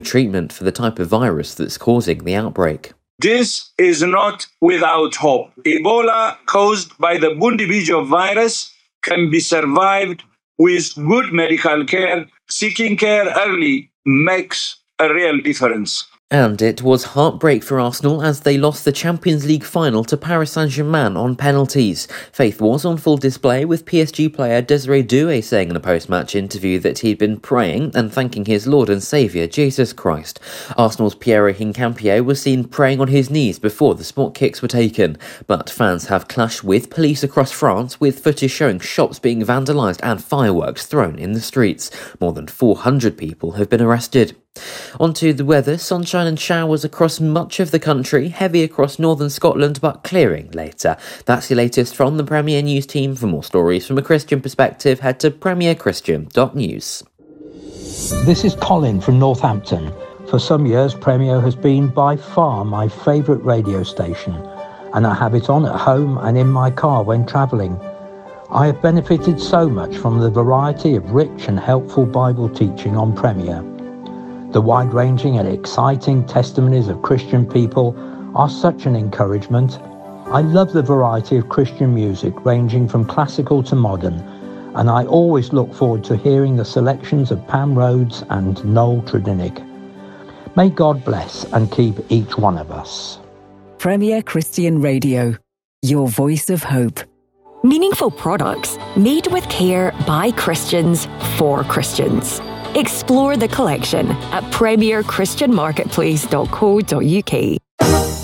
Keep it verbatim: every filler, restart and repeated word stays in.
treatment for the type of virus that's causing the outbreak. This is not without hope. Ebola, caused by the Bundibugyo virus, can be survived with good medical care. Seeking care early makes a real difference. And it was heartbreak for Arsenal as they lost the Champions League final to Paris Saint-Germain on penalties. Faith was on full display, with P S G player Desiré Doué saying in a post-match interview that he'd been praying and thanking his Lord and Saviour, Jesus Christ. Arsenal's Pierre Hincapié was seen praying on his knees before the spot kicks were taken. But fans have clashed with police across France, with footage showing shops being vandalised and fireworks thrown in the streets. More than four hundred people have been arrested. On to the weather. Sunshine and showers across much of the country, heavy across northern Scotland but clearing later. That's the latest from the Premier News team. For more stories from a Christian perspective, head to premier christian dot news. This is Colin from Northampton. For some years, Premier has been by far my favourite radio station, and I have it on at home and in my car when travelling. I have benefited so much from the variety of rich and helpful Bible teaching on Premier. The wide-ranging and exciting testimonies of Christian people are such an encouragement. I love the variety of Christian music ranging from classical to modern, and I always look forward to hearing the selections of Pam Rhodes and Noel Tredinnick. May God bless and keep each one of us. Premier Christian Radio, your voice of hope. Meaningful products made with care by Christians for Christians. Explore the collection at premier christian marketplace dot co dot uk.